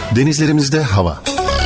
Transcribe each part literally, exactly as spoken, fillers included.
Denizlerimizde hava.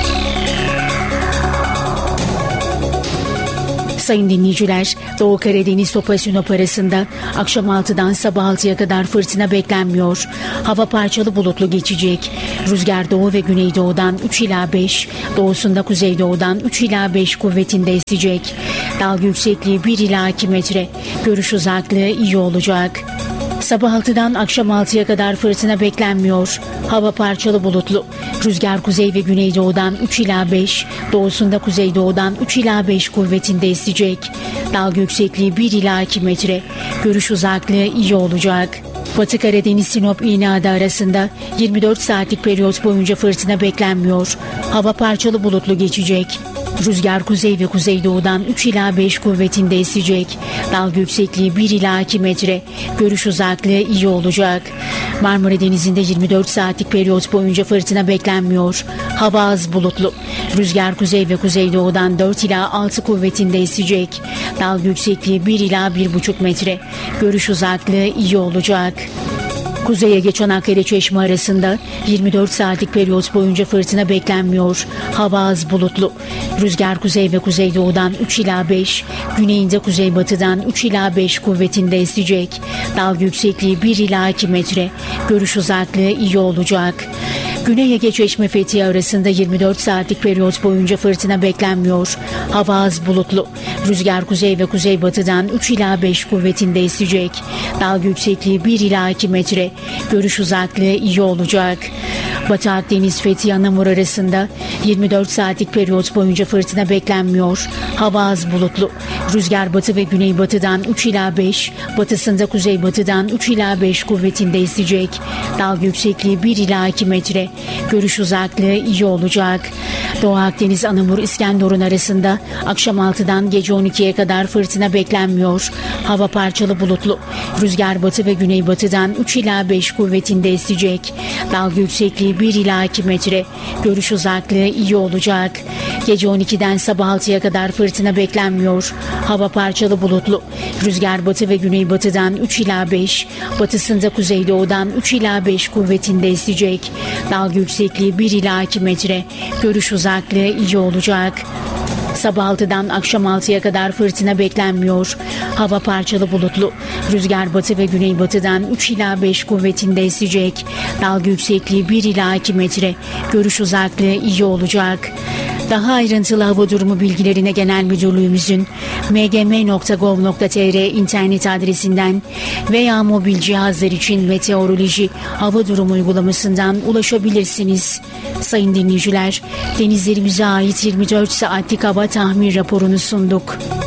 Sayın dinleyiciler, Doğu Karadeniz Topa Sinop arasında akşam altıdan sabah altıya kadar fırtına beklenmiyor. Hava parçalı bulutlu geçecek. Rüzgar doğu ve güneydoğudan üç ila beş, doğusunda kuzeydoğudan üç ila beş kuvvetinde esecek. Dalga yüksekliği bir ila iki metre. Görüş uzaklığı iyi olacak. Sabah altıdan akşam altıya kadar fırtına beklenmiyor. Hava parçalı bulutlu. Rüzgar kuzey ve güneydoğudan üç ila beş, doğusunda kuzeydoğudan üç ila beş kuvvetinde esecek. Dalga yüksekliği bir ila iki metre. Görüş uzaklığı iyi olacak. Batı Karadeniz Sinop İğneada arasında yirmi dört saatlik periyot boyunca fırtına beklenmiyor. Hava parçalı bulutlu geçecek. Rüzgar kuzey ve kuzeydoğudan üç ila beş kuvvetinde esecek. Dalga yüksekliği bir ila iki metre. Görüş uzaklığı iyi olacak. Marmara Denizi'nde yirmi dört saatlik periyot boyunca fırtına beklenmiyor. Hava az bulutlu. Rüzgar kuzey ve kuzeydoğudan dört ila altı kuvvetinde esecek. Dalga yüksekliği bir ila bir buçuk metre. Görüş uzaklığı iyi olacak. Kuzey Ege Çanakkale Çeşme arasında yirmi dört saatlik periyot boyunca fırtına beklenmiyor. Hava az bulutlu. Rüzgar kuzey ve kuzeydoğudan üç ila beş, güneyinde kuzeybatıdan üç ila beş kuvvetinde esecek. Dalga yüksekliği bir ila iki metre. Görüş uzaklığı iyi olacak. Güney Ege Çeşme Fethiye arasında yirmi dört saatlik periyot boyunca fırtına beklenmiyor. Hava az bulutlu. Rüzgar kuzey ve kuzeybatıdan üç ila beş kuvvetinde esecek. Dalga yüksekliği bir ila iki metre. Görüş uzaklığı iyi olacak. Batı Akdeniz Fethiye Anamur arasında yirmi dört saatlik periyot boyunca fırtına beklenmiyor. Hava az bulutlu. Rüzgar batı ve güneybatıdan üç ila beş, batısında kuzeybatıdan üç ila beş kuvvetinde esecek. Dalga yüksekliği bir ila iki metre. Görüş uzaklığı iyi olacak. Doğu Akdeniz Anamur İskenderun arasında akşam altıdan gece on ikiye kadar fırtına beklenmiyor. Hava parçalı bulutlu. Rüzgar batı ve güneybatıdan üç ila beş kuvvetinde esecek. Dalga yüksekliği bir ila iki metre. Görüş uzaklığı iyi olacak. Gece on ikiden sabah altıya kadar fırtına beklenmiyor. Hava parçalı bulutlu. Rüzgar batı ve güneybatıdan üç ila beş, batısında kuzeydoğudan üç ila beş kuvvetinde esecek. Dalga yüksekliği bir ila iki metre. Görüş uzaklığı iyi olacak. Sabah altıdan akşam altıya kadar fırtına beklenmiyor. Hava parçalı bulutlu. Rüzgar batı ve güneybatıdan üç ila beş kuvvetinde esecek. Dalga yüksekliği bir ila iki metre. Görüş uzaklığı iyi olacak. Daha ayrıntılı hava durumu bilgilerine Genel Müdürlüğümüzün m g m nokta gov nokta t r internet adresinden veya mobil cihazlar için meteoroloji hava durumu uygulamasından ulaşabilirsiniz. Sayın dinleyiciler, denizlerimize ait yirmi dört saatlik hava tahmin raporunu sunduk.